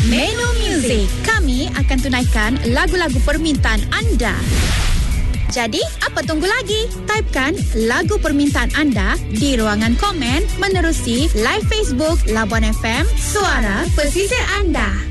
Menu Muzik. Kami akan tunaikan lagu-lagu permintaan anda. Jadi, apa tunggu lagi? Typekan lagu permintaan anda di ruangan komen menerusi live Facebook Labuan FM, suara pesisir anda.